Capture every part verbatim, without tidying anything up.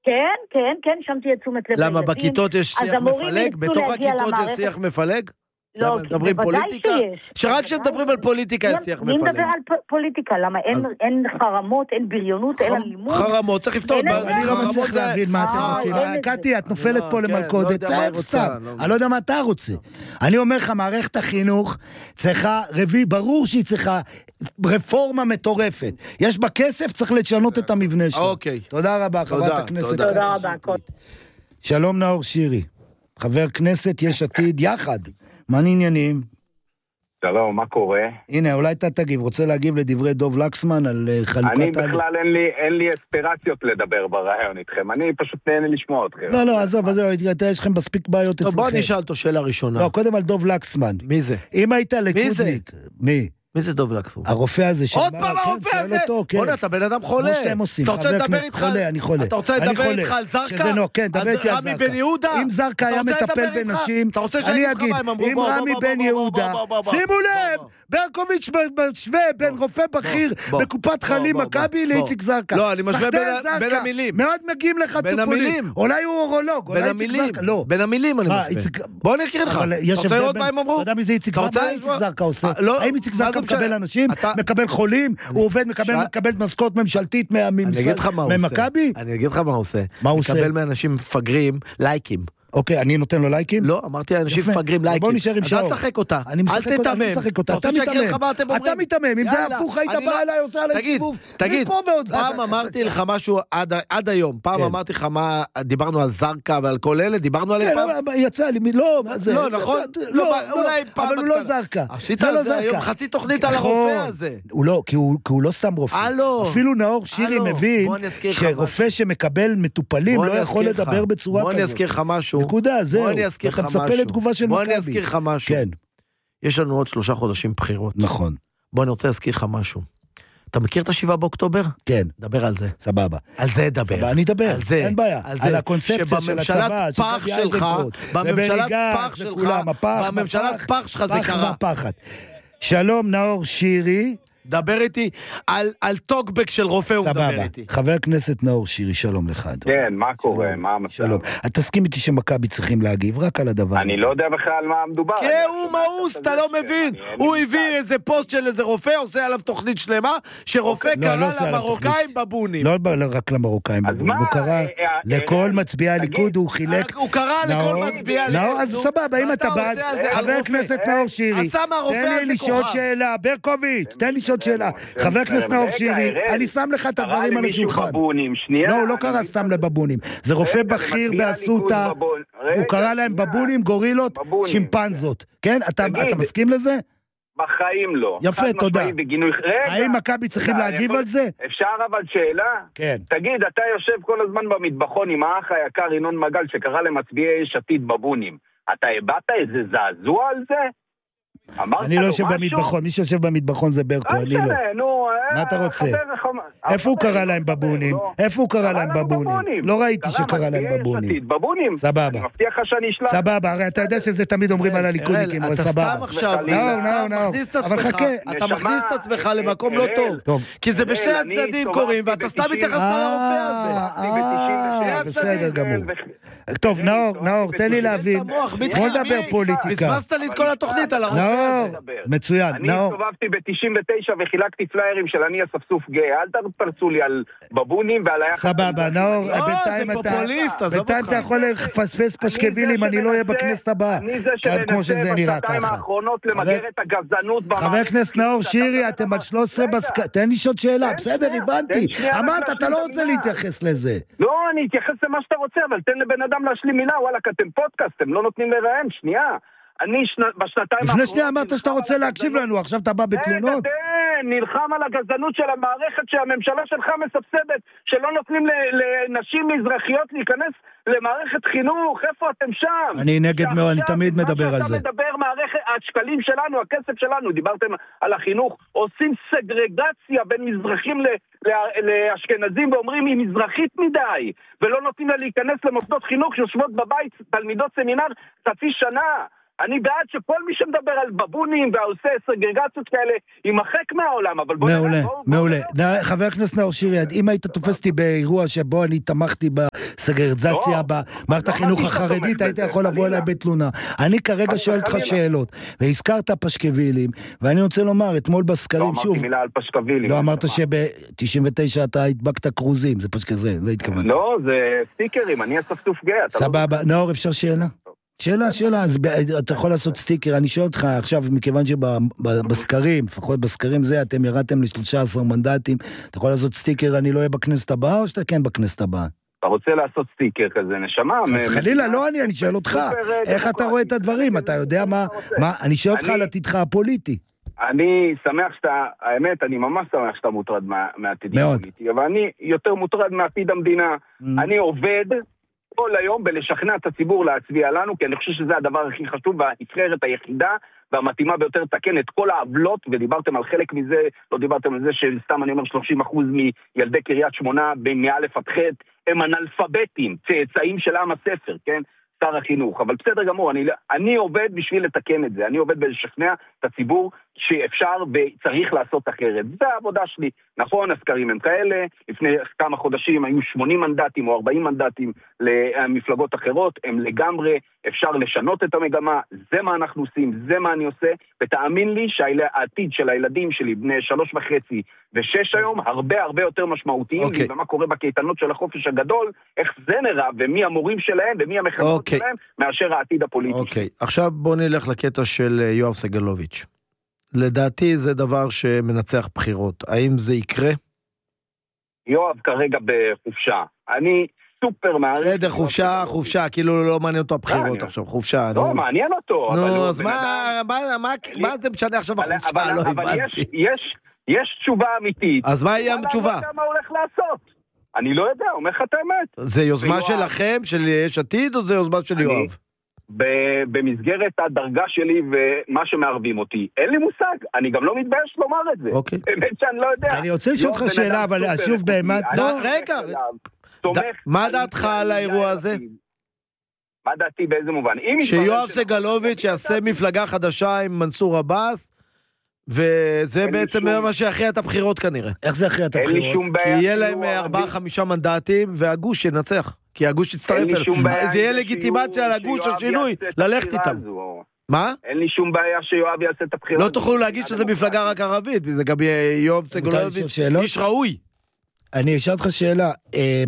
כן, כן, כן, שמתי את תשומת לב. למה, בכיתות יש שיח מפלג? בתוך הכיתות יש שיח מפלג? לא, בוודאי שיש. שרק כשמדברים על פוליטיקה יש שיח מפלג. מי מדבר על פוליטיקה? למה אין חרמות, אין בריונות, אין אלימות? חרמות, צריך לפתור. אני לא מצליח להבין מה אתם רוצים. קטי, את נופלת פה למלכודת. אני לא יודע מה אתה רוצה. אני אומר לך, מערכת החינוך צריכה, רבי, ברור שהיא צריכה רפורמה מטורפת. יש בה כסף, צריך לשנות את המבנה שלו. אוקיי. תודה רבה, חברת הכנסת. תודה רבה. שלום נאור שירי. חבר כנסת יש עתיד יחד. מה עניינים? שלום, מה קורה? הנה, אולי אתה תגיב. רוצה להגיב לדברי דוב לקסמן על חלוקת... אני בכלל אין לי, אין לי אספירציות לדבר ברעיון איתכם. אני פשוט נהנה לשמוע אתכם. לא, לא, עזוב, עזוב, יש לכם מספיק בעיות אצלכם. בוא נשאל אותו שאלה ראשונה. לא, קודם על דוב לקסמן. מי זה? אם היית ליכודניק... מי? מי זה דוב לקסמן? הרופא הזה שאמר... עוד פעם הרופא הזה? בוא אתה בן אדם חולה. כמו שאתם עושים. אתה רוצה לדבר איתך? חולה, אני חולה. אתה רוצה לדבר איתך על זרקה? כן, דבר איתי על זרקה. רמי בן יהודה? אם זרקה היה מטפל בנשים, אני אגיד, אם רמי בן יהודה, שימו לב, ברקוביץ' משווה בין רופא בכיר בקופת חולים מכבי לאיציק זרקה. לא, אני משווה בין המילים. מאוד מגיעים לך טיפולים. אולי הוא אורולוג, אולי איציק זרקה. לא. בין המילים אני משווה. בוא נקריא לך. אתה רוצה לראות מה הם אמרו? אתה יודע מי זה איציק זרקה עושה? האם איציק זרקה מקבל אנשים? מקבל חולים? הוא עובד, מקבל משכורת ממשלתית ממכבי? אני אגיד לך מה הוא עושה. מה הוא עושה? מקבל מאנשים מפגרים לייקים. אוקיי, אני נותן לו לייקים? לא, אמרתי אנשים מפגרים לייקים. בוא נשאר עם שעות. אל תשחק אותה. אל תתאמם. אתה מתאמם. אתה מתאמם. אם זה הפוך, היית בא אליי, עושה עליי סיבוב. תגיד, פעם אמרתי לך משהו עד היום. פעם אמרתי לך מה, דיברנו על זרקה ועל כל אלה, דיברנו עליהם פעם. יצא לי, לא, לא, נכון? אולי פעם. אבל הוא לא זרקה. עשית על זה היום חצי תוכנית על הרופא הזה. הוא לא, כי הוא לא סתם רופא. אפילו נאור שירי מבין שרופא שמקבל מטופלים לא יכול לדבר בצורה כזאת. בוא נזכיר לך משהו. נקודה, זהו. אתה מצפה לתגובה של מכבי. בוא אני אזכיר לך משהו. כן. יש לנו עוד שלושה חודשים בחירות. נכון. בוא אני רוצה להזכיר לך משהו. אתה מכיר את השבעה באוקטובר? כן. דבר על זה. סבבה. על זה דבר. סבבה, אני אדבר. על זה. אין בעיה. על זה. על הקונספציה של הצבא. שבממשלת פח שלך, בממשלת פח שלך, בממשלת פח שלך זה קרה. שלום נאור שירי. דבר איתי על, על טוקבק של רופא, הוא מדבר איתי. חבר הכנסת נאור שירי, שלום לך. כן, מה קורה? מה המצב? שלום. את תסכים איתי שמכבי צריכים להגיב, רק על הדבר. אני לא יודע בכלל מה מדובר. כי הוא מאוס, אתה לא מבין. הוא הביא איזה פוסט של איזה רופא, עושה עליו תוכנית שלמה, שרופא קרא למרוקאים בבונים. לא רק למרוקאים בבונים, הוא קרא לכל מצביעי הליכוד, הוא חילק. הוא קרא לכל מצביעי הליכוד. נאור, אז סבבה, אם אתה בעד, חבר הכנסת נאור שירי, תן לי לשאול שאלה, ברקוביץ', תן לי עוד שאלה. חבר הכנסת נאור שירי, אני שם לך את הדברים על השולחן. לא, הוא לא קרא סתם לבבונים. זה רופא בכיר באסותא, הוא קרא להם בבונים, גורילות, שימפנזות. כן? אתה מסכים לזה? בחיים לא. יפה, תודה. האם מכבי צריכים להגיב על זה? אפשר אבל שאלה? כן. תגיד, אתה יושב כל הזמן במטבחון עם האח היקר ינון מגל שקרא למצביעי יש עתיד בבונים. אתה הבאת איזה זעזוע על זה? אני לא יושב במטבחון, מי שיושב במטבחון זה ברקו, אני לא. מה אתה רוצה? איפה הוא קרא להם בבונים? איפה הוא קרא להם בבונים? לא ראיתי שקרא להם בבונים. סבבה. סבבה, הרי אתה יודע שזה תמיד אומרים על הליכודניקים, אבל סבבה. נאור, נאור, אבל חכה, אתה מכניס את עצמך למקום לא טוב. כי זה בשתי הצדדים קוראים, ואתה סתם מתייחס לרופא הזה. בסדר גמור. טוב, נאור, נאור, תן לי להבין. בוא נדבר פוליטיקה. פספסת לי את כל התוכנית על הרופא הזה. מצוין, נאור. אני הסתובבתי ב-תשעים ותשע וחילקתי פליירים של אני אספסוף גיי. אל תרצו לי על בבונים ועל היחד. סבבה, נאור, בינתיים אתה יכול לפספס פשקבילים, אני לא אהיה בכנסת הבאה. אני זה שמנסה בשנתיים האחרונות למגר את הגזענות. חבר הכנסת נאור שירי, אתם על שלוש עשרה בסקה. תן לי שעות שאלה, בסדר, הבנתי. אמרת, אתה לא רוצה להתייחס לזה. לא, אני אתייחס למה שאתה רוצה, אבל תן לבן אדם להשלים מילה, וואלה, אתם פודקאסט, אתם לא נותנים לרעם, שנייה. אני בשנתיים... לפני שנייה אמרת שאתה רוצה להקשיב לנו, עכשיו אתה בא בתלונות? כן, נלחם על הגזענות של המערכת שהממשלה שלך מסבסדת, שלא נותנים לנשים מזרחיות להיכנס למערכת חינוך, איפה אתם שם? אני נגד מאוד, אני תמיד מדבר על זה. מה שאתה מדבר, מערכת, השקלים שלנו, הכסף שלנו, דיברתם על החינוך, עושים סגרגציה בין מזרחים לאשכנזים, ואומרים היא מזרחית מדי, ולא נותנים לה להיכנס למוסדות חינוך, שיושבות בבית, תלמידות סמינר, חצי שנה. אני בעד שכל מי שמדבר על בבונים ועושה סגרגציות כאלה יימחק מהעולם, אבל בוא מעולה, נראה, בוא, מעולה. בוא נראה. חבר הכנסת נאור שירי, אם היית תופס אותי באירוע שבו אני תמכתי בסגרגציה לא, במערכת לא החינוך אמרתי שאתה החרדית, תומך היית בזה, יכול לבוא חלילה. אליי בתלונה. אני כרגע שואל אותך חלילה. שאלות, והזכרת פשקווילים, ואני רוצה לומר, אתמול לא בסקרים, שוב, אמרתי מילה על פשקווילים. לא אמרת שב-תשעים ותשע אתה הדבקת קרוזים, זה פשוט כזה, זה התכוונתי. לא, זה סטיקרים, אני אספסוף גאה. אתה לא- סבבה, נאור, אפשר שאלה? שאלה, שאלה, אז ב- אתה יכול לעשות סטיקר, אני שואל אותך עכשיו, מכיוון שבסקרים, לפחות בסקרים זה, אתם ירדתם ל-שלושה עשר מנדטים, אתה יכול לעשות סטיקר, אני לא אהיה בכנסת הבאה, או שאתה כן בכנסת הבאה? אתה רוצה לעשות סטיקר כזה, נשמה? אז חלילה, לא אני, אני שואל אותך, איך אתה רואה את הדברים, אתה יודע מה, מה, אני שואל אותך על עתידך הפוליטי. אני שמח שאתה, האמת, אני ממש שמח שאתה מוטרד מה- מהעתיד מאוד. הפוליטי, אבל אני יותר מוטרד מעתיד המדינה. אני עובד כל היום בלשכנע את הציבור להצביע לנו, כי אני חושב שזה הדבר הכי חשוב, והנבחרת היחידה והמתאימה ביותר תקן את כל העוולות, ודיברתם על חלק מזה, לא דיברתם על זה שסתם אני אומר שלושים אחוז מילדי קריית שמונה, מאלף עד ח' הם אנאלפביתים, צאצאים של עם הספר, כן? שר החינוך, אבל בסדר גמור, אני, אני עובד בשביל לתקן את זה, אני עובד בלשכנע את הציבור שאפשר וצריך לעשות אחרת, זה העבודה שלי, נכון, הסקרים הם כאלה, לפני כמה חודשים היו שמונים מנדטים או ארבעים מנדטים למפלגות אחרות, הם לגמרי, אפשר לשנות את המגמה, זה מה אנחנו עושים, זה מה אני עושה, ותאמין לי שהעתיד של הילדים שלי, בני שלוש וחצי ושש היום, הרבה הרבה יותר משמעותיים, אוקיי. ומה קורה בקייטנות של החופש הגדול, איך זה נראה, ומי המורים שלהם, ומי המחנכות אוקיי. שלהם, מאשר העתיד הפוליטי. אוקיי, עכשיו בוא נלך לקטע של אה, יואב סגלוביץ'. לדעתי זה דבר שמנצח בחירות. האם זה יקרה? יואב כרגע בחופשה. אני סופר מעריך... בסדר, חופשה, חופשה, כאילו לא מעניין אותו אה, הבחירות אני- עכשיו, חופשה. לא, נו. מעניין אותו. אבל הוא נו, אז בן מה, אדם- מה, מה, מה זה משנה עכשיו אבל- החופשה? אבל- לא אבל יש- הבנתי. יש- יש תשובה אמיתית. אז מה יהיה וואלה, התשובה? אני לא יודע מה הוא הולך לעשות. אני לא יודע, אומר לך את האמת. זה יוזמה ויואב- שלכם, של יש עתיד, או זה יוזמה של אני- יואב? ב- במסגרת הדרגה שלי ומה שמערבים אותי, אין לי מושג, אני גם לא מתבייש לומר את זה. אוקיי. באמת שאני לא יודע. אני רוצה לשאול לא, אותך בן שאלה, אדם אבל סופר שוב איכותי. באמת, אני לא, סומך רגע. עליו, סומך ד- מה על דעתך יאיר על האירוע הזה? לפיד. מה דעתי באיזה מובן? אם יתברר שיואב שנכון, סגלוביץ' אני יעשה דעתי. מפלגה חדשה עם מנסור עבאס, וזה אין לי בעצם שום- מה שיכריע את הבחירות כנראה. איך זה אחרי את אין לי הבחירות? שום כי בעיה. יהיה שיהיו להם ערבים. ארבעה חמישה מנדטים, והגוש ינצח. כי הגוש יצטרף אין לי אליו. שום בעיה זה יהיה עם זה לגיטימציה שיהיו- לגוש שיואב השינוי, יעשה את ללכת הבחירה איתם. הזו. מה? אין לי שום בעיה שיואב יעשה את הבחירה לא הזו. תוכלו להגיד שזה מפלגה רק ערבית, זה גם יהיה יואב מותר לשאול סגלוביץ', שאלות? איש ראוי. אני אשאל אותך שאלה, אמ,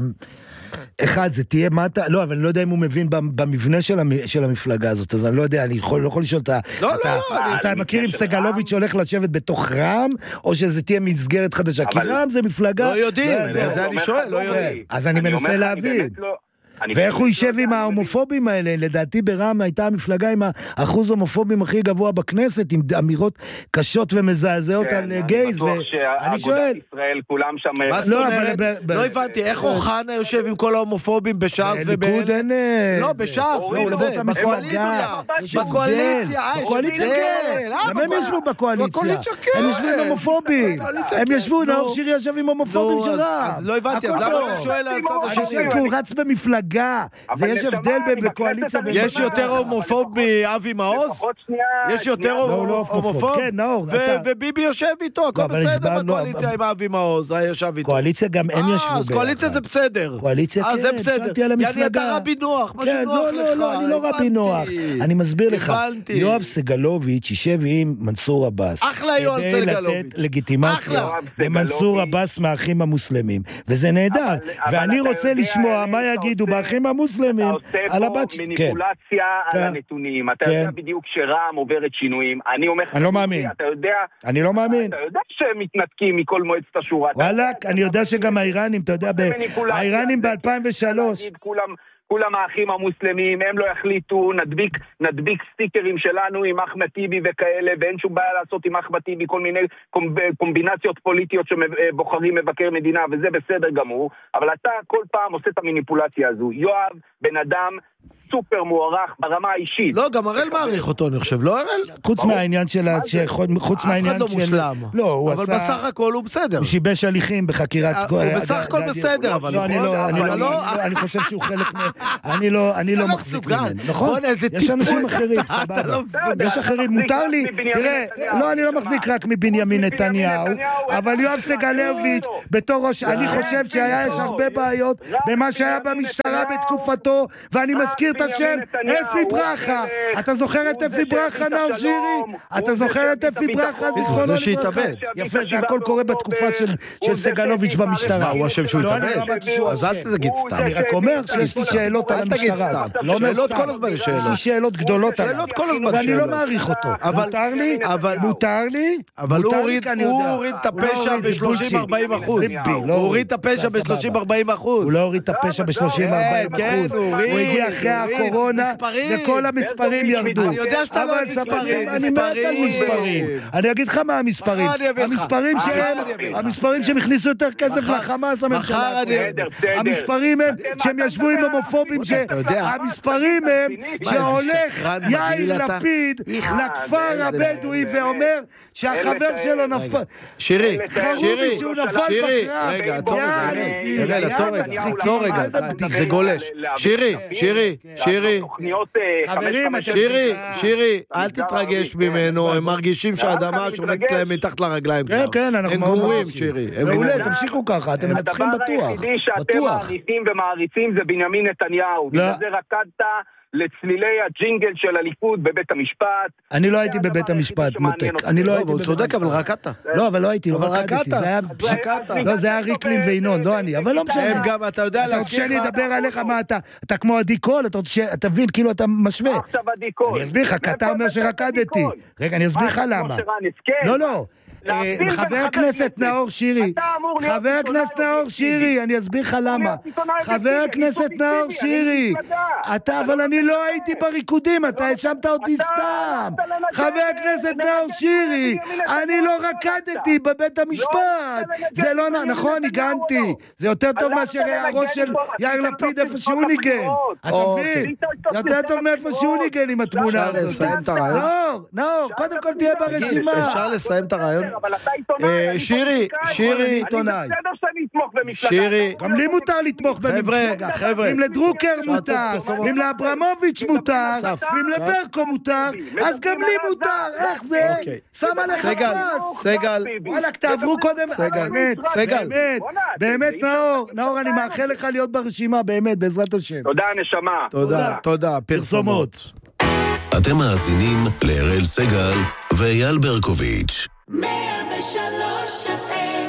אחד, זה תהיה מה אתה, לא, אבל אני לא יודע אם הוא מבין במבנה של, המ, של המפלגה הזאת, אז אני לא יודע, אני יכול, לא יכול לשאול אותה, לא, לא, אתה, לא, אני- אתה אני מכיר אם בקשר סגלוביץ' רע"מ? הולך לשבת בתוך רע"מ, או שזה תהיה מסגרת חדשה, כי אבל- רע"מ זה מפלגה, לא יודעים, לא, זה- זה אני שואל, לא יודעים. אז אני אומר מנסה לך, אני להבין. באמת לא- אני ואיך באמת הוא לא יישב יודע, עם אני ההומופובים האלה? לדעתי ברע"מ הייתה המפלגה עם האחוז הומופובים הכי גבוה בכנסת, עם אמירות קשות ומזעזעות כן, על אני גייז, בטוח ואני שאגודת שואל, ישראל, כולם שם... מה זאת לא, אבל אומרת? ב- ב- לא הבנתי, איך אוחנה יושב עם כל ההומופובים בש"ס בליכוד אין... לא, זה. בש"ס, הורידו לא, זה, אותם בקואליציה, במפלגה. יש הבדל. בקואליציה, אה, יש בקואליציה הבדל. כן, אה, גם הם בקואליציה. ישבו בקואליציה, בקואליציה כן. הם ישבו עם הומופובים, בקואליציה הם כן. ישבו, נו. נאור שירי ישב עם הומופובים נו, של אז- רע"מ. אז לא הבנתי, אז הכל למה טוב. אתה שואל על הצד אני השני? שואל כי הוא רץ במפלגה, זה אבל יש נשמה, הבדל אני בין בקואליציה בכנסת בין... יש יותר הומופוב מאבי מעוז? לפחות שנייה... יש יותר שנייה, לא, הוא לא הומופוב. הומופוב? כן, נאור, ו- אתה- וביבי יושב איתו, הכל אבל בסדר הסברנו, בקואליציה אבל- עם אבי מעוז, היה ישב איתו. קואליציה גם הם אה, ישבו אז קואליציה זה בסדר. קואליציה אה, כן, זה בסדר. שאלתי על יעני המפלגה. אתה רבי נוח, מה כן, שנוח לא, לך. לא, לא, אני לא רבי הבנתי. נוח. אני מסביר לך, הבנתי. יואב סגלוביץ' יישב עם מנסור עבאס. אחלה יואב כדי סגלוביץ'. לתת לגיטימציה אחלה. למנסור סגלוביץ'. עבאס מהאחים המוסלמים. וזה נהדר. אבל- אבל ואני אתה רוצה יודע, לשמוע מה אתה יגידו עושה- באחים המוסלמים אתה על עושה הבת פה ש... כן. מניפולציה על כן. הנתונים. אתה כן. יודע בדיוק שרע"מ עוברת שינויים. אני אומר לך... אני לא מאמין. אתה יודע... אני לא מאמין. אתה יודע שהם מתנתקים מכל מועצת השורה. אתה יודע, וואלק, אני יודע שגם האיראנים, אתה יודע, זה ב- מניפולציה, האיראנים זה ב-אלפיים ושלוש. להגיד, כולם, כולם האחים המוסלמים, הם לא יחליטו, נדביק, נדביק סטיקרים שלנו עם אחמד טיבי וכאלה, ואין שום בעיה לעשות עם אחמד טיבי כל מיני קומב, קומבינציות פוליטיות שבוחרים מבקר מדינה, וזה בסדר גמור, אבל אתה כל פעם עושה את המניפולציה הזו. יואב, בן אדם סופר מוערך ברמה האישית. לא, גם הראל מעריך אותו, אני חושב, לא הראל? חוץ מהעניין של... חוץ מהעניין של... אף אחד לא מושלם. לא, הוא עשה... אבל בסך הכל הוא בסדר. הוא שיבש הליכים בחקירת... הוא בסך הכל בסדר, אבל... לא, אני חושב שהוא חלק מ... אני לא מחזיק ממנו. נכון? יש אנשים אחרים, סבבה. יש אחרים, מותר לי... תראה, לא, אני לא מחזיק רק מבנימין נתניהו, אבל יואב סגלוביץ' בתור ראש... אני חושב שהיה יש הרבה בעיות במה שהיה במשטרה בתקופתו, ואני מזכיר את השם אפי ברכה. אתה זוכר את אפי ברכה, נאור שירי? אתה זוכר את אפי ברכה, זיכרונו לברכה? יפה, זה הכל קורה בתקופה של סגלוביץ' במשטרה. הוא השם שהוא התאבד? אז אל תגיד סתם. אני רק אומר שיש לי שאלות על המשטרה. שאלות כל הזמן יש שאלות. יש לי שאלות גדולות עליו. שאלות כל הזמן. ואני לא מעריך אותו. מותר לי? מותר לי? אבל הוא הוריד את הפשע ב-שלושים ארבעים אחוז. הוא הוריד את הפשע ב-שלושים ארבעים אחוז. הוא לא הוריד את הפשע ב-שלושים ארבעים אחוז. הוא הגיע אחרי הקורונה, וכל המספרים ירדו. אני יודע שאתה לא מספרים. אני מת על מספרים. אני אגיד לך מה המספרים. המספרים שהם, המספרים שהם הכניסו יותר כסף לחמאס הממשלה. המספרים הם שהם ישבו עם הומופובים, המספרים הם שהולך יאיר לפיד לכפר הבדואי ואומר שהחבר שלו נפל. שירי, שירי, שהוא נפל בקרב. רגע, עצור רגע, עצור רגע, עצור רגע, זה גולש. שירי, שירי, שירי, חברים, שירי, שירי, אל תתרגש ממנו, הם מרגישים שהאדמה שומקת להם מתחת לרגליים. כן, כן, אנחנו הם גרועים, שירי. מעולה, תמשיכו ככה, אתם מנצחים בטוח. הדבר היחידי שאתם מעריכים ומעריצים זה בנימין נתניהו. בגלל זה רקדת לצלילי הג'ינגל של הליכוד בבית המשפט. אני לא הייתי בבית המשפט, מותק. אני לא הייתי. הוא צודק, אבל רקדת. לא, אבל לא הייתי, לא רקדתי. זה היה... לא, זה היה ריקלין וינון, לא אני. אבל לא משנה. הם גם, אתה יודע, אתה רוצה שאני אדבר עליך, מה אתה? אתה כמו עדי קול, אתה רוצה... אתה מבין, כאילו אתה משווה. עכשיו עדי קול. אני אסביר לך, אתה אומר שרקדתי. רגע, אני אסביר לך למה. לא, לא. חבר הכנסת נאור שירי, חבר הכנסת נאור שירי, אני אסביר לך למה. חבר הכנסת נאור שירי, אתה, אבל אני לא הייתי בריקודים, אתה האשמת אותי סתם. חבר הכנסת נאור שירי, אני לא רקדתי בבית המשפט. זה לא נכון, הגנתי. זה יותר טוב מאשר הראש של יאיר לפיד איפה שהוא ניגן. אתה מבין? יותר טוב מאיפה שהוא ניגן עם התמונה הזאת. נאור, נאור, קודם כל תהיה ברשימה. אפשר לסיים את הרעיון? אבל אתה עיתונאי. שירי, שירי, עיתונאי. שירי. גם לי מותר לתמוך במפלגה. חבר'ה. אם לדרוקר מותר, אם לאברמוביץ' מותר, ואם לברקו מותר, אז גם לי מותר. איך זה? שם עליך פס. סגל. וואלק, תעברו קודם. סגל. סגל. באמת, באמת נאור. נאור, אני מאחל לך להיות ברשימה, באמת, בעזרת השם. תודה, נשמה. תודה, תודה. פרסומות. אתם מאזינים להראל סגל ואייל ברקוביץ'. מאה ושלוש אף אם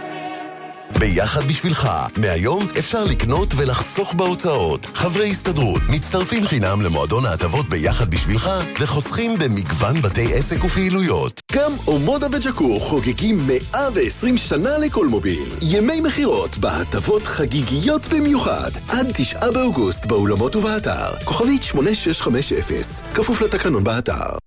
ביחד בשבילך, מהיום אפשר לקנות ולחסוך בהוצאות. חברי הסתדרות מצטרפים חינם למועדון ההטבות ביחד בשבילך וחוסכים במגוון בתי עסק ופעילויות. גם אומודה וג'קור חוגגים מאה ועשרים שנה לכל מוביל. ימי מחירות בהטבות חגיגיות במיוחד. עד תשעה באוגוסט באולמות ובאתר. כוכבית שמונה שש חמש אפס. כפוף לתקנון באתר.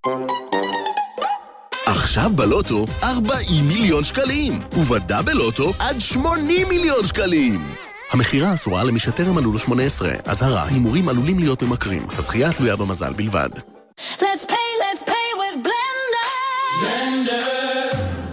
עכשיו בלוטו ארבעים מיליון שקלים, ובדאבל לוטו עד שמונים מיליון שקלים. המחירה אסורה למי שטרם מלאו לו שמונה עשרה. אזהרה, הימורים עלולים להיות ממכרים. הזכייה תלויה במזל בלבד. Let's pay, let's pay with Blender. Blender.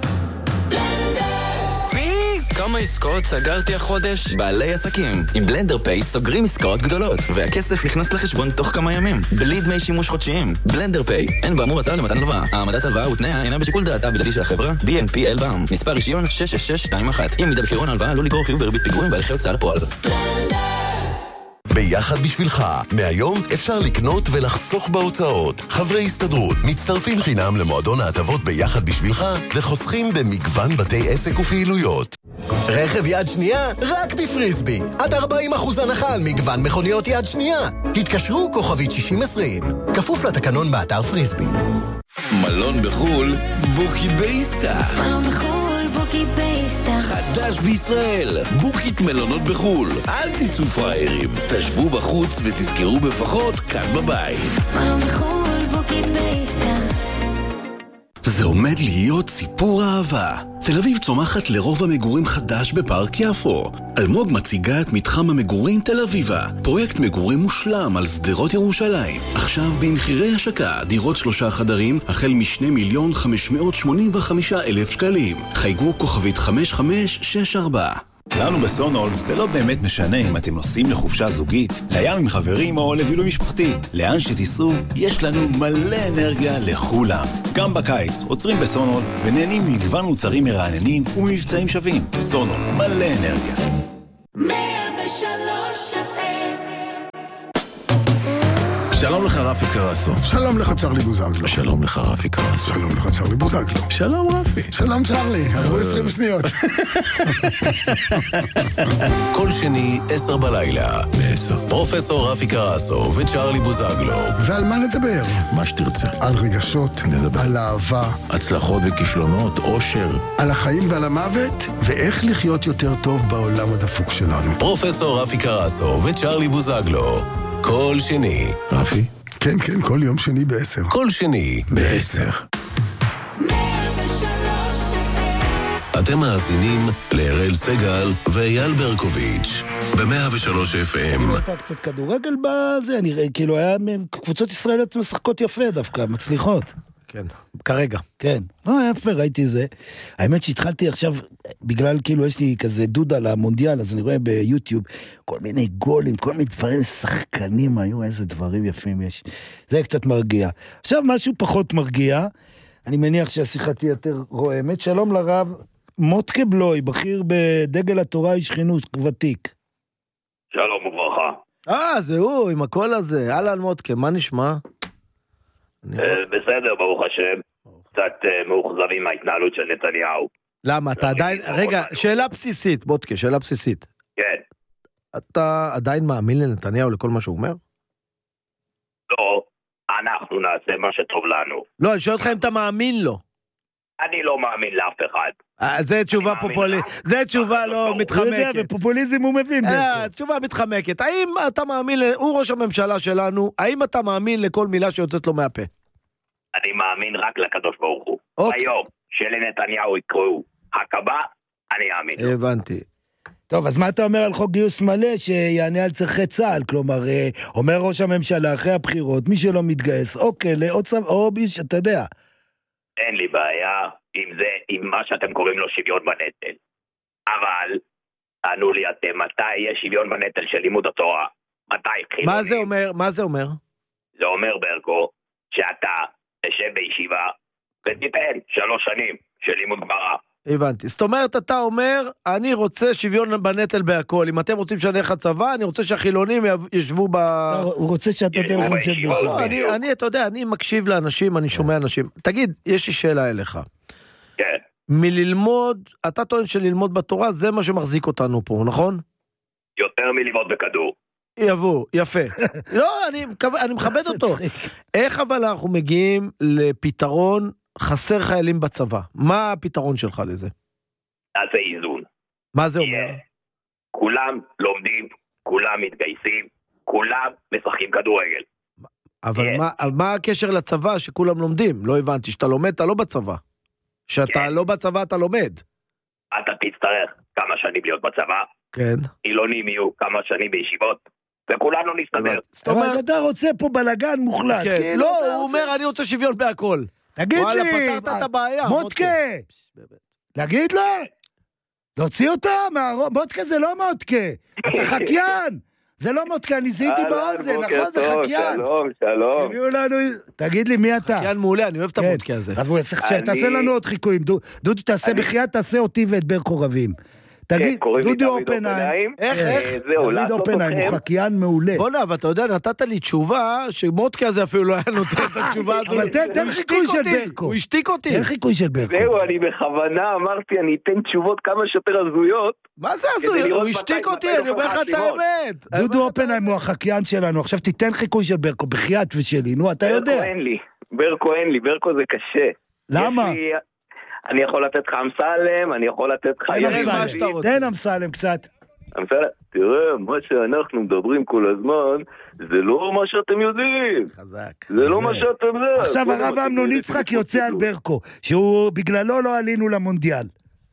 כמה עסקאות סגרתי החודש? בעלי עסקים עם בלנדר פיי סוגרים עסקאות גדולות והכסף נכנס לחשבון תוך כמה ימים בלי דמי שימוש חודשיים. בלנדר פיי אין באמור הצעה למתן הלוואה. העמדת הלוואה ותנאיה אינה בשיקול דעתה בלעדי של החברה בי אן פי אלבאם. מספר רישיון שש שש שש שתיים אחת. אם מידה בפירעון ההלוואה עלול לגרור חיוב וריבית פיגורים בהליכי הוצאה לפועל. ביחד בשבילך, מהיום אפשר לקנות ולחסוך בהוצאות. חברי הסתדרות מצטרפים חינם למועדון ההטבות ביחד בשבילך וחוסכים במגוון בתי עסק ופעילויות. רכב יד שנייה רק בפריסבי. עד ארבעים אחוז הנחה על מגוון מכוניות יד שנייה. התקשרו כוכבית שישים עשרים. כפוף לתקנון באתר פריסבי. מלון בחול, בוקי בייסטה. מלון בחול, בוקי בייסטה. חדש בישראל, בוקית מלונות בחול. אל תצאו פראיירים, תשבו בחוץ ותזכרו בפחות כאן בבית. מלון בחול, בוקי בייסטה. זה עומד להיות סיפור אהבה, תל אביב צומחת לרוב המגורים חדש בפארק יפו. אלמוג מציגה את מתחם המגורים תל אביבה, פרויקט מגורים מושלם על שדרות ירושלים. עכשיו במחירי השקה, דירות שלושה חדרים החל משני מיליון חמש מאות שמונים וחמישה אלף שקלים. חייגו כוכבית חמש חמש שש ארבע. לנו בסונול זה לא באמת משנה אם אתם נוסעים לחופשה זוגית, לים עם חברים או לבילוי משפחתי. לאן שתיסעו, יש לנו מלא אנרגיה לכולם. גם בקיץ עוצרים בסונול ונהנים מגוון מוצרים מרעננים ומבצעים שווים. סונול, מלא אנרגיה. מאה ושלוש אף אם. שלום לך רפי קרסו. שלום לך צ'רלי בוזגלו. שלום לך רפי קרסו. שלום לך צ'רלי בוזגלו. שלום רפי. שלום צ'רלי, עברו עשרים שניות. כל שני, עשר בלילה. בעשר. פרופסור רפי קרסו וצ'רלי בוזגלו. ועל מה נדבר? מה שתרצה. על רגשות, נדבר. על אהבה. הצלחות וכישלונות, אושר. על החיים ועל המוות, ואיך לחיות יותר טוב בעולם הדפוק שלנו. פרופסור רפי קרסו וצ'רלי בוזגלו. כל שני. רפי? כן, כן, כל יום שני בעשר. כל שני בעשר. אתם מאזינים לאראל סגל ואייל ברקוביץ' ב-מאה ושלוש אף אם. אתה קצת כדורגל בזה, אני רואה, כאילו היה קבוצות ישראליות משחקות יפה דווקא, מצליחות. כן, כרגע. כן, לא, יפה, ראיתי זה. האמת שהתחלתי עכשיו, בגלל כאילו יש לי כזה דודה למונדיאל, אז אני רואה ביוטיוב כל מיני גולים, כל מיני דברים, שחקנים היו, איזה דברים יפים יש. זה קצת מרגיע. עכשיו משהו פחות מרגיע, אני מניח שהשיחה תהיה יותר רועמת. שלום לרב מוטקה בלוי, בכיר בדגל התורה איש חינוך ותיק. שלום וברכה. אה, זה הוא, עם הקול הזה. אהלן מוטקה, מה נשמע? בסדר, ברוך השם. קצת מאוכזבים מההתנהלות של נתניהו. למה? אתה עדיין... רגע, שאלה בסיסית, מוטקה, שאלה בסיסית. כן. אתה עדיין מאמין לנתניהו לכל מה שהוא אומר? לא, אנחנו נעשה מה שטוב לנו. לא, אני שואל אותך אם אתה מאמין לו. אני לא מאמין לאף אחד. זה תשובה פופוליסטית, זה תשובה לא מתחמקת. הוא יודע, בפופוליזם הוא מבין. תשובה מתחמקת. האם אתה מאמין, הוא ראש הממשלה שלנו, האם אתה מאמין לכל מילה שיוצאת לו מהפה? אני מאמין רק לקדוש ברוך הוא. היום שלנתניהו יקראו הקב"א, אני אאמין לו. הבנתי. טוב, אז מה אתה אומר על חוק גיוס מלא שיענה על צרכי צה"ל? כלומר, אומר ראש הממשלה אחרי הבחירות, מי שלא מתגייס, או כלא, או צו, או ביש, אתה יודע. אין לי בעיה עם זה, עם מה שאתם קוראים לו שוויון בנטל. אבל, תענו לי אתם, מתי יש שוויון בנטל של לימוד התורה? מתי חילונים? מה זה אומר? מה זה אומר? זה אומר, ברקו, שאתה תשב בישיבה ותיתן שלוש שנים של לימוד גמרא. הבנתי. זאת אומרת, אתה אומר, אני רוצה שוויון בנטל בהכל. אם אתם רוצים שאני אלך הצבא, אני רוצה שהחילונים ישבו ב... הוא רוצה שאתה תלך לשב בישיבה. אני, אתה יודע, אני מקשיב לאנשים, אני שומע אנשים. תגיד, יש לי שאלה אליך. כן. מללמוד, אתה טוען שללמוד בתורה, זה מה שמחזיק אותנו פה, נכון? יותר מללמוד בכדור. יבוא, יפה. לא, אני, אני מכבד אותו. איך אבל אנחנו מגיעים לפתרון חסר חיילים בצבא? מה הפתרון שלך לזה? זה איזון. מה זה אומר? כולם לומדים, כולם מתגייסים, כולם משחקים כדורגל. אבל מה, מה הקשר לצבא שכולם לומדים? לא הבנתי, שאתה לומד, אתה לא בצבא. שאתה לא בצבא, אתה לומד. אתה תצטרך כמה שנים להיות בצבא. כן. אילונים יהיו כמה שנים בישיבות. וכולנו נסתדר. זאת אומרת, אתה רוצה פה בלגן מוחלט. לא, הוא אומר, אני רוצה שוויון בהכל. תגיד לי, וואלה, פתרת את הבעיה. מוטקה, תגיד לו, להוציא אותו, מוטקה זה לא מוטקה, אתה חקיין, זה לא מוטקה, אני זיהיתי באוזן, נכון, זה חקיין. שלום, שלום. תגיד לי, מי אתה? חקיין מעולה, אני אוהב את המוטקה הזה. תעשה לנו עוד חיקויים, דודו, תעשה בחייאת, תעשה אותי ואת ברקו רבים. תגיד, דודי אופנהיים, איך, איך? דוד אופנהיים, הוא חקיין מעולה. בוא נה, ואתה יודע, נתת לי תשובה, שמוטקה הזה אפילו לא היה נותן את התשובה הזאת. אבל תן חיקוי של ברקו. הוא השתיק אותי. תן חיקוי של ברקו. זהו, אני בכוונה אמרתי, אני אתן תשובות כמה שיותר הזויות. מה זה הזוי? הוא השתיק אותי, אני אומר לך את האמת. דודו אופנהיים הוא החקיין שלנו, עכשיו תיתן חיקוי של ברקו, בחייאת ושלי, נו, אתה יודע. ברקו אין לי, ברקו אין לי, ברקו זה קשה. למה? אני יכול לתת לך אמסלם, אני יכול לתת לך... תן אמסלם קצת. אמסלם, תראה, מה שאנחנו מדברים כל הזמן, זה לא מה שאתם יודעים. חזק. זה לא מה שאתם זה. עכשיו הרב אמנון יצחק יוצא על ברקו, שהוא בגללו לא עלינו למונדיאל.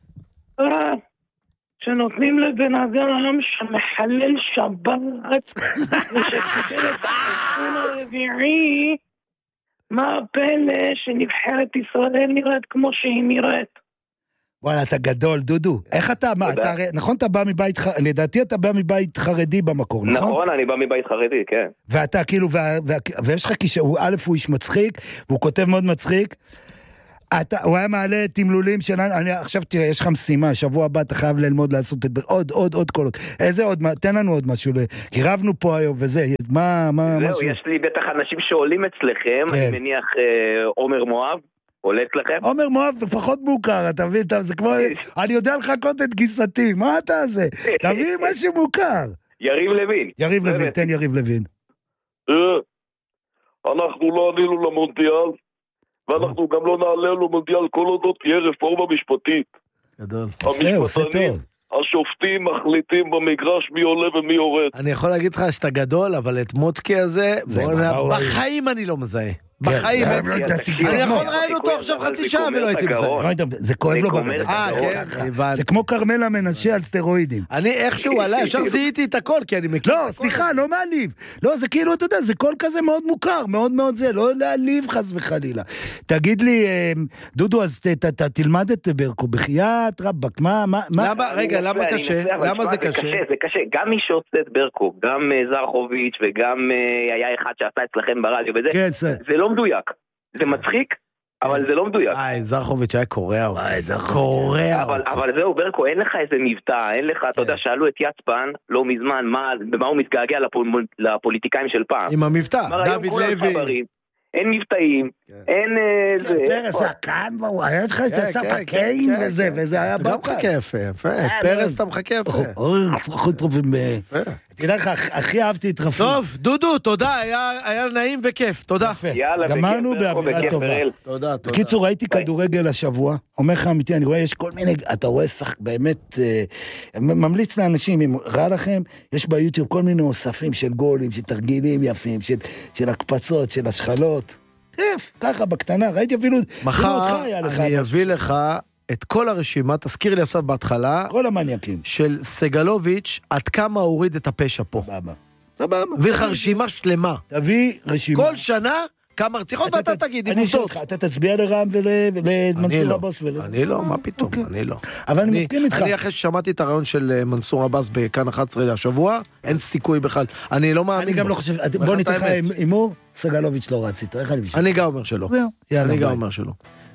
שנותנים לבן אדם שמחלל שבת ושתקבל את החיסון הרביעי, מה הפלא שנבחרת ישראל נראית כמו שהיא נראית? וואלה, אתה גדול, דודו. איך אתה, מה, אתה, נכון, אתה בא מבית, לדעתי אתה בא מבית חרדי במקור, נכון? נכון, אני בא מבית חרדי, כן. ואתה כאילו, ויש לך כשהוא, א', הוא איש מצחיק, והוא כותב מאוד מצחיק, אתה, הוא היה מעלה תמלולים שלנו, אני, עכשיו תראה, יש לך משימה, שבוע הבא אתה חייב ללמוד לעשות עוד, עוד, עוד קולות. איזה עוד, תן לנו עוד משהו, כי רבנו פה היום וזה, מה, מה, זהו, משהו? יש לי בטח אנשים שעולים אצלכם, כן. אני מניח אה, עומר מואב, עולה אצלכם? עומר מואב פחות מוכר, אתה מבין, זה כמו, אני יודע לחכות את גיסתי, מה אתה זה? תביא משהו מוכר. יריב לוין. יריב לוין, תן יריב לוין. אנחנו לא עלינו למונדיאל, ואנחנו גם לא נעלה למונדיאל כל עוד תהיה רפורמה משפטית. גדול. המשפטנים, השופטים מחליטים במגרש מי עולה ומי יורד. אני יכול להגיד לך שאתה גדול, אבל את מוטקי הזה, בחיים אני לא מזהה. בחיים, אני יכול ראינו אותו עכשיו חצי שעה ולא הייתי מזהה. זה כואב לו בגדול. זה כמו קרמלה מנשה על סטרואידים. אני איכשהו עלה, ישר זיהיתי את הכל, כי אני מכיר. לא, סליחה, לא מעליב. לא, זה כאילו, אתה יודע, זה קול כזה מאוד מוכר, מאוד מאוד זה, לא להעליב חס וחלילה. תגיד לי, דודו, אז תלמד את ברקו, בחייאת רבק, מה, מה? רגע, למה קשה? למה זה קשה? זה קשה, גם מי שעושה את ברקו, גם זרחוביץ' וגם היה אחד שעשה אצלכם ברדיו וזה, זה לא מדויק, זה מצחיק, אבל זה לא מדויק. איי, זרחוביץ' היה קורע, קורע. אבל זהו, ברקו, אין לך איזה מבטא, אין לך, אתה יודע, שאלו את יצפן, לא מזמן, במה הוא מתגעגע לפוליטיקאים של פעם. עם המבטא, דוד לוי. אין מבטאים, אין זה... פרס הקן, היה לך שעשה פקאים וזה, וזה היה בא. אתה מחכה יפה, יפה. פרס אתה מחכה יפה. אוי, אנחנו טובים ב... תדע לך, הכי אהבתי את רפי. טוב, דודו, תודה, היה נעים וכיף, תודה. גמרנו באווירה טובה. תודה, תודה. בקיצור, ראיתי כדורגל השבוע, אומר לך אמיתי, אני רואה, יש כל מיני, אתה רואה שח, באמת, ממליץ לאנשים, אם רע לכם, יש ביוטיוב כל מיני אוספים של גולים, של תרגילים יפים, של הקפצות, של השחלות. כיף, ככה בקטנה, ראיתי אפילו... מחר אני אביא לך את כל הרשימה, תזכיר לי עשה בהתחלה, כל המניאקים, של סגלוביץ', עד כמה הוריד את הפשע פה. סבבה. סבבה. הביא לך רשימה שלמה. תביא רשימה. כל שנה, כמה רציחות, ואתה תגיד, עם עובדות. אתה תצביע לרם ולמנסור עבאס ולזה. אני לא, מה פתאום, אני לא. אבל אני מסכים איתך. אני אחרי ששמעתי את הרעיון של מנסור עבאס בכאן אחת עשרה השבוע, אין סיכוי בכלל. אני לא מאמין. אני גם לא חושב, בוא ניתן לך אימור, סגלוביץ' לא רצית. אני גם אומר שלא. אני גם אומר שלא.